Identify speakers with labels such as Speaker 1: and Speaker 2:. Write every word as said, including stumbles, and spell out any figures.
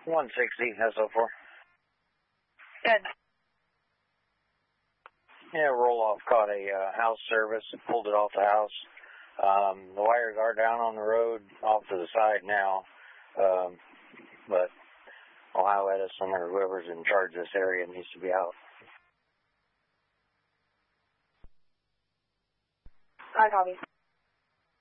Speaker 1: one sixty, S O four.
Speaker 2: Good.
Speaker 1: Yeah, roll-off caught a uh, house service and pulled it off the house. Um, the wires are down on the road off to the side now, um, but Ohio Edison or whoever's in charge of this area needs to be out.
Speaker 2: I copy.